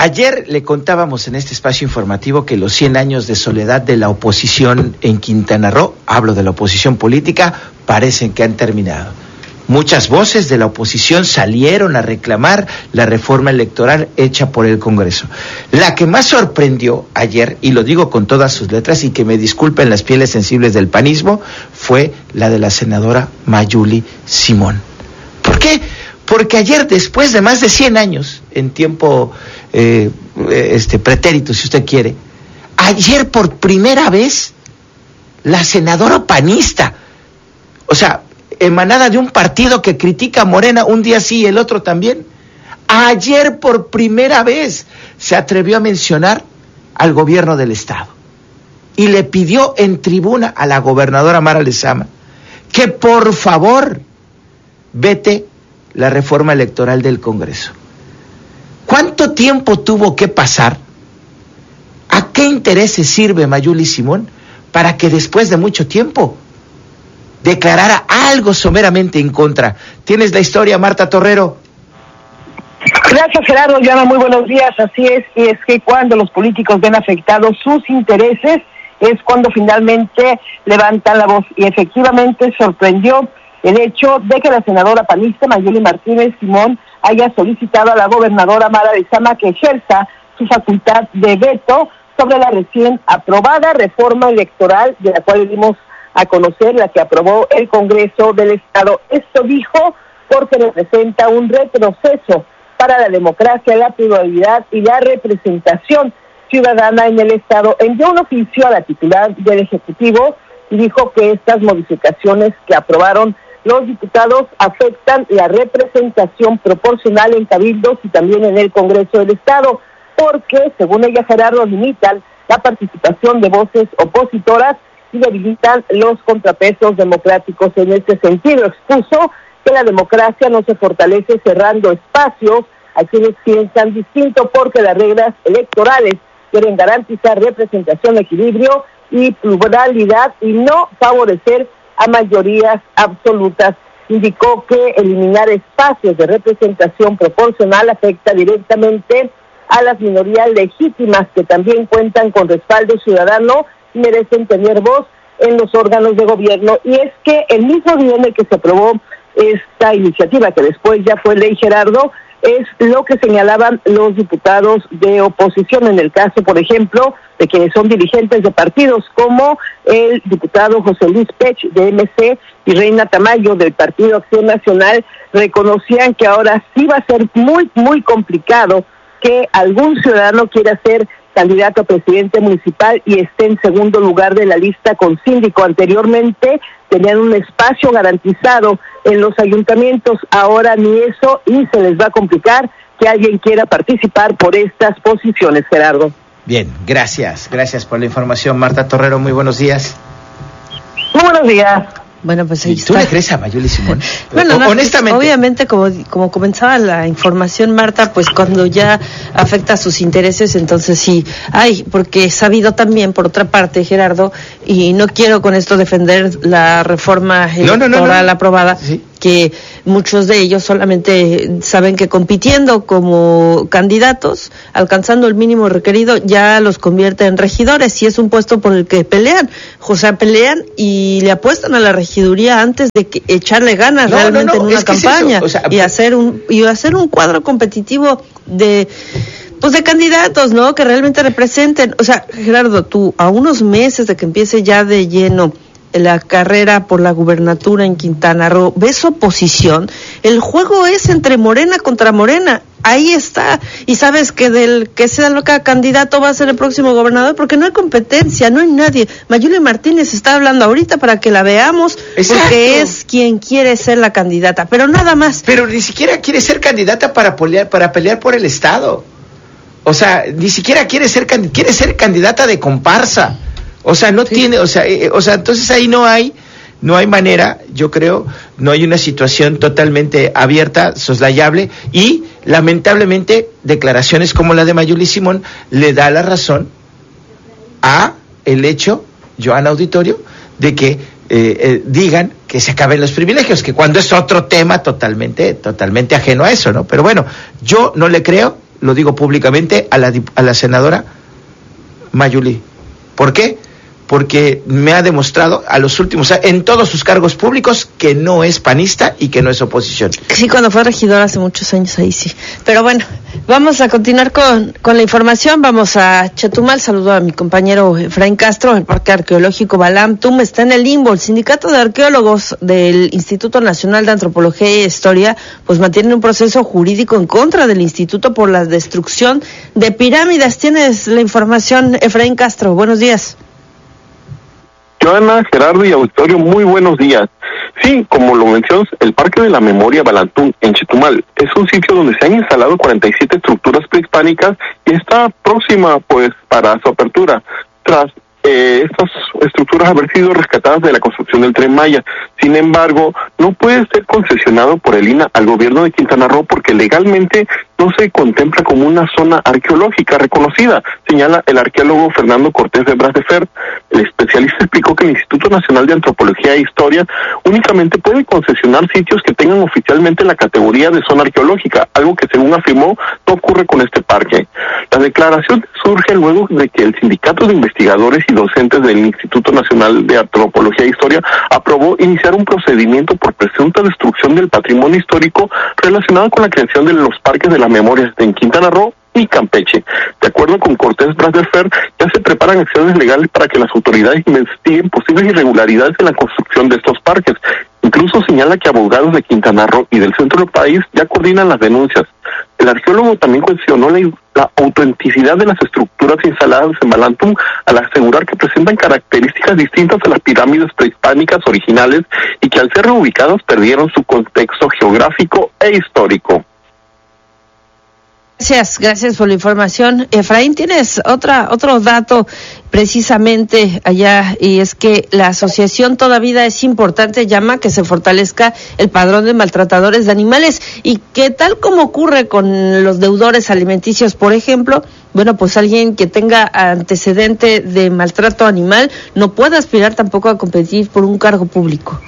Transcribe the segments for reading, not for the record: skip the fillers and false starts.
Ayer le contábamos en este espacio informativo que los 100 años de soledad de la oposición en Quintana Roo, hablo de la oposición política, parecen que han terminado. Muchas voces de la oposición salieron a reclamar la reforma electoral hecha por el Congreso. La que más sorprendió ayer, y lo digo con todas sus letras, y que me disculpen las pieles sensibles del panismo, fue la de la senadora Mayuli Simón. ¿Por qué? Porque ayer, después de más de 100 años, en tiempo pretérito, si usted quiere, ayer por primera vez, la senadora panista, o sea, emanada de un partido que critica a Morena un día sí y el otro también, ayer por primera vez se atrevió a mencionar al gobierno del estado y le pidió en tribuna a la gobernadora Mara Lezama que por favor vete la reforma electoral del Congreso. ¿Cuánto tiempo tuvo que pasar? ¿A qué intereses sirve Mayuli Simón para que después de mucho tiempo declarara algo someramente en contra? ¿Tienes la historia, Marta Torrero? Gracias, Gerardo. Llama, muy buenos días. Así es, y es que cuando los políticos ven afectados sus intereses, es cuando finalmente levantan la voz. Y efectivamente sorprendió el hecho de que la senadora panista Mayuli Martínez Simón haya solicitado a la gobernadora Mara Lezama que ejerza su facultad de veto sobre la recién aprobada reforma electoral, de la cual dimos a conocer, la que aprobó el Congreso del Estado. Esto dijo porque representa un retroceso para la democracia, la pluralidad y la representación ciudadana en el Estado. Envió un oficio a la titular del Ejecutivo y dijo que estas modificaciones que aprobaron los diputados afectan la representación proporcional en cabildos y también en el Congreso del Estado, porque, según ella, Gerardo, limitan la participación de voces opositoras y debilitan los contrapesos democráticos. En este sentido, expuso que la democracia no se fortalece cerrando espacios a quienes piensan distinto, porque las reglas electorales quieren garantizar representación, equilibrio y pluralidad y no favorecer a mayorías absolutas. Indicó que eliminar espacios de representación proporcional afecta directamente a las minorías legítimas que también cuentan con respaldo ciudadano y merecen tener voz en los órganos de gobierno. Y es que el mismo día en el que se aprobó esta iniciativa, que después ya fue ley, Gerardo, es lo que señalaban los diputados de oposición, en el caso, por ejemplo, de quienes son dirigentes de partidos, como el diputado José Luis Pech, de MC, y Reina Tamayo, del Partido Acción Nacional, reconocían que ahora sí va a ser muy, muy complicado que algún ciudadano quiera ser candidato a presidente municipal y esté en segundo lugar de la lista con síndico. Anteriormente tenían un espacio garantizado en los ayuntamientos, ahora ni eso, y se les va a complicar que alguien quiera participar por estas posiciones, Gerardo. Bien, gracias por la información, Marta Torrero, muy buenos días. Muy buenos días. Bueno, pues ahí está. ¿Tú le crees a Mayuli Simón? Bueno, no, honestamente. Pues, obviamente, como comenzaba la información, Marta, pues cuando ya afecta a sus intereses, entonces sí. Porque he sabido también, por otra parte, Gerardo, y no quiero con esto defender la reforma electoral aprobada, sí, que muchos de ellos solamente saben que compitiendo como candidatos, alcanzando el mínimo requerido, ya los convierte en regidores, y es un puesto por el que pelean. O sea, pelean y le apuestan a la regiduría antes de echarle ganas realmente en una campaña, o sea, y hacer un cuadro competitivo de candidatos, ¿no? Que realmente representen. O sea, Gerardo, tú a unos meses de que empiece ya de lleno la carrera por la gubernatura en Quintana Roo, ves oposición, el juego es entre Morena contra Morena, ahí está, y sabes que del que sea lo que candidato va a ser el próximo gobernador, porque no hay competencia, no hay nadie. Mayuli Martínez está hablando ahorita para que la veamos, exacto, porque es quien quiere ser la candidata, pero nada más. Pero ni siquiera quiere ser candidata para pelear por el Estado, o sea, ni siquiera quiere ser candidata de comparsa. O sea, no sí tiene, o sea, entonces ahí no hay manera, yo creo, no hay una situación totalmente abierta, soslayable, y lamentablemente declaraciones como la de Mayuli Simón le da la razón a el hecho, Joana Auditorio, de que digan que se acaben los privilegios, que cuando es otro tema totalmente ajeno a eso, ¿no? Pero bueno, yo no le creo, lo digo públicamente, a la senadora Mayuli. ¿Por qué? Porque me ha demostrado en todos sus cargos públicos que no es panista y que no es oposición. Sí, cuando fue regidora hace muchos años, ahí sí. Pero bueno, vamos a continuar con la información. Vamos a Chetumal. Saludo a mi compañero Efraín Castro. El Parque Arqueológico Balamtum está en el limbo. El Sindicato de Arqueólogos del Instituto Nacional de Antropología e Historia pues mantiene un proceso jurídico en contra del instituto por la destrucción de pirámides. Tienes la información, Efraín Castro. Buenos días. Joana, Gerardo y auditorio, muy buenos días. Sí, como lo mencionas, el Parque de la Memoria Balamtum en Chetumal es un sitio donde se han instalado 47 estructuras prehispánicas y está próxima pues para su apertura, tras estas estructuras haber sido rescatadas de la construcción del Tren Maya. Sin embargo, no puede ser concesionado por el INAH al gobierno de Quintana Roo porque legalmente no se contempla como una zona arqueológica reconocida, señala el arqueólogo Fernando Cortés de Brasdefer. El especialista explicó que el Instituto Nacional de Antropología e Historia únicamente puede concesionar sitios que tengan oficialmente la categoría de zona arqueológica, algo que según afirmó no ocurre con este parque. La declaración surge luego de que el Sindicato de Investigadores y Docentes del Instituto Nacional de Antropología e Historia aprobó iniciar un procedimiento por presunta destrucción del patrimonio histórico relacionado con la creación de los parques de las memorias en Quintana Roo y Campeche. De acuerdo con Cortés Brasdefer, ya se preparan acciones legales para que las autoridades investiguen posibles irregularidades en la construcción de estos parques. Incluso señala que abogados de Quintana Roo y del centro del país ya coordinan las denuncias. El arqueólogo también cuestionó la autenticidad de las estructuras instaladas en Balamtum al asegurar que presentan características distintas a las pirámides prehispánicas originales y que al ser reubicadas perdieron su contexto geográfico e histórico. Gracias por la información. Efraín, tienes otro dato precisamente allá, y es que la asociación Toda Vida es Importante llama que se fortalezca el padrón de maltratadores de animales y que tal como ocurre con los deudores alimenticios, por ejemplo, bueno, pues alguien que tenga antecedente de maltrato animal no puede aspirar tampoco a competir por un cargo público.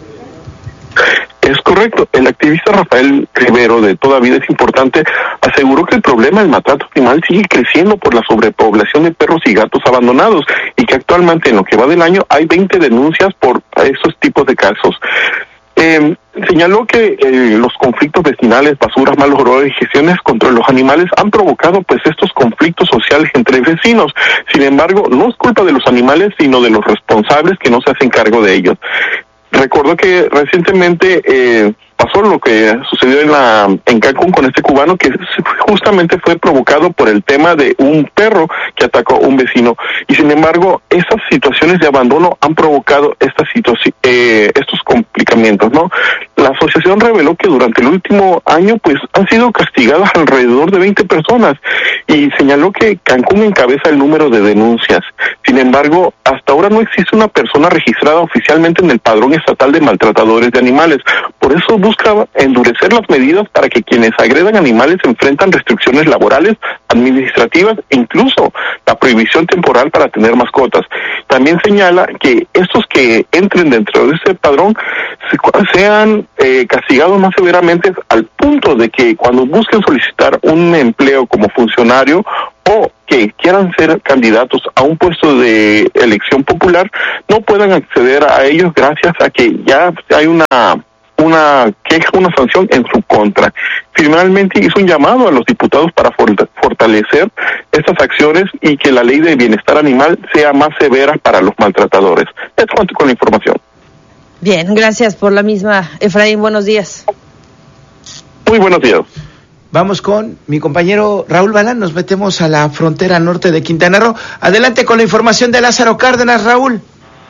Es correcto. El activista Rafael Rivero de Toda Vida es Importante aseguró que el problema del maltrato animal sigue creciendo por la sobrepoblación de perros y gatos abandonados y que actualmente en lo que va del año hay 20 denuncias por estos tipos de casos. Señaló que los conflictos vecinales, basuras, malos olores y gestiones contra los animales han provocado pues estos conflictos sociales entre vecinos. Sin embargo, no es culpa de los animales, sino de los responsables que no se hacen cargo de ellos. Recuerdo que recientemente pasó lo que sucedió en Cancún con este cubano que justamente fue provocado por el tema de un perro que atacó a un vecino, y sin embargo esas situaciones de abandono han provocado estos complicamientos, ¿no? La asociación reveló que durante el último año pues han sido castigadas alrededor de 20 personas y señaló que Cancún encabeza el número de denuncias. Sin embargo, hasta ahora no existe una persona registrada oficialmente en el Padrón Estatal de Maltratadores de Animales. Por eso busca endurecer las medidas para que quienes agredan animales enfrentan restricciones laborales, administrativas e incluso la prohibición temporal para tener mascotas. También señala que estos que entren dentro de ese padrón sean castigados más severamente al punto de que cuando busquen solicitar un empleo como funcionario o que quieran ser candidatos a un puesto de elección popular no puedan acceder a ellos gracias a que ya hay una queja, una sanción en su contra. Finalmente hizo un llamado a los diputados para fortalecer estas acciones y que la ley de bienestar animal sea más severa para los maltratadores. Es cuanto con la información. Bien, gracias por la misma, Efraín. Buenos días. Muy buenos días. Vamos con mi compañero Raúl Balán, nos metemos a la frontera norte de Quintana Roo. Adelante con la información de Lázaro Cárdenas, Raúl.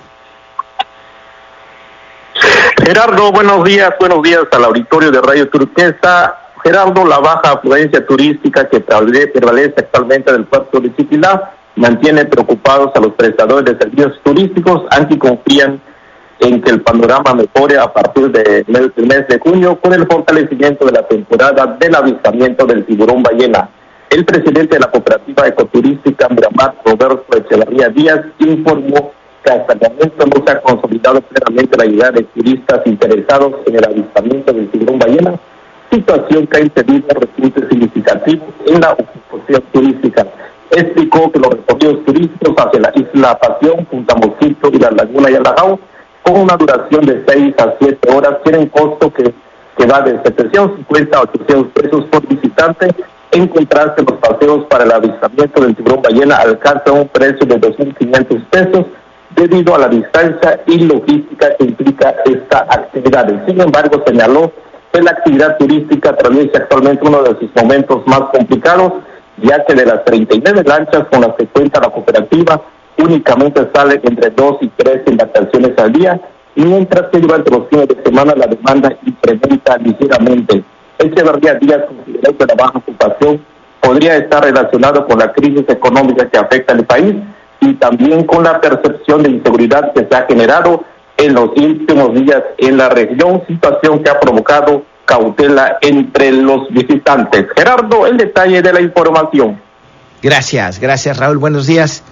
Gerardo, buenos días al auditorio de Radio Turquesa. Gerardo, la baja afluencia turística que prevalece actualmente del puerto de Chiquilá mantiene preocupados a los prestadores de servicios turísticos, aunque confían en que el panorama mejore a partir del mes de junio con el fortalecimiento de la temporada del avistamiento del tiburón ballena. El presidente de la cooperativa ecoturística Miramar, Roberto Echeverría Díaz, informó que hasta el momento no se ha consolidado plenamente la llegada de turistas interesados en el avistamiento del tiburón ballena, situación que ha impedido repuntes significativos en la ocupación turística. Explicó que los recorridos turísticos hacia la isla Pasión, Punta Mosquito y la Laguna Yalajao, con una duración de 6 a 7 horas, tienen costo que va de 750 a 800 pesos por visitante. En contraste, los paseos para el avistamiento del tiburón ballena alcanzan un precio de 2.500 pesos debido a la distancia y logística que implica esta actividad. Sin embargo, señaló que la actividad turística atraviesa actualmente uno de sus momentos más complicados, ya que de las 39 lanchas con las que cuenta la cooperativa, únicamente salen entre 2 y 3 embarcaciones al día, mientras que durante los fines de semana la demanda incrementa ligeramente. Echeverría Díaz consideró que la baja ocupación podría estar relacionado con la crisis económica que afecta al país y también con la percepción de inseguridad que se ha generado en los últimos días en la región, situación que ha provocado cautela entre los visitantes. Gerardo, el detalle de la información. Gracias Raúl, buenos días.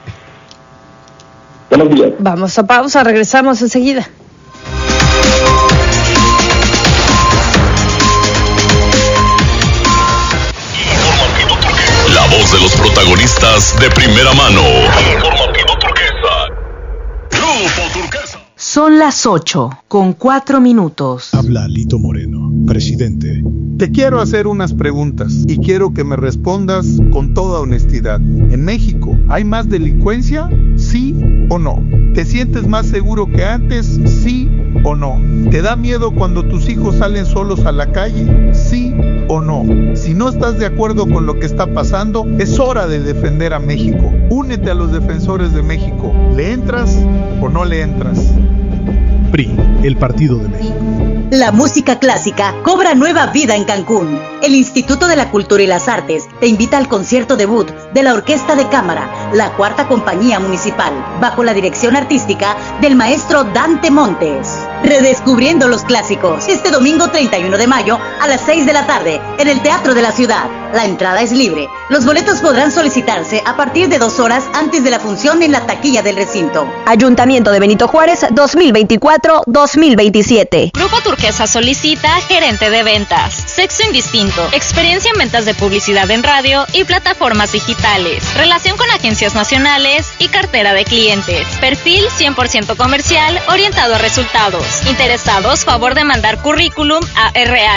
Buenos días. Vamos a pausa, regresamos enseguida. La voz de los protagonistas de primera mano. Informativo Turquesa. Grupo Turquesa. Son las 8:04. Habla Lito Moreno, presidente. Te quiero hacer unas preguntas y quiero que me respondas con toda honestidad. ¿En México hay más delincuencia? ¿Sí o no? ¿Te sientes más seguro que antes? ¿Sí o no? ¿Te da miedo cuando tus hijos salen solos a la calle? ¿Sí o no? Si no estás de acuerdo con lo que está pasando, es hora de defender a México. Únete a los defensores de México. ¿Le entras o no le entras? PRI, el Partido de México. La música clásica cobra nueva vida en Cancún. El Instituto de la Cultura y las Artes te invita al concierto debut de la Orquesta de Cámara, la cuarta compañía municipal, bajo la dirección artística del maestro Dante Montes. Redescubriendo los clásicos, este domingo 31 de mayo a las 6 de la tarde, en el Teatro de la Ciudad. La entrada es libre. Los boletos podrán solicitarse a partir de 2 horas antes de la función en la taquilla del recinto. Ayuntamiento de Benito Juárez 2024-2027. Grupo Turquesa solicita gerente de ventas. Sexo indistinto. Experiencia en ventas de publicidad en radio y plataformas digitales. Relación con agencias nacionales y cartera de clientes. Perfil 100% comercial orientado a resultados. Interesados, favor de mandar currículum a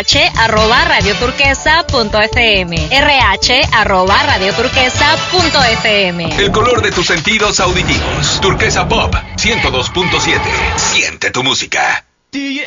rh@radioturquesa.fm. rh@radioturquesa.fm. El color de tus sentidos auditivos. Turquesa Pop 102.7. Siente tu música.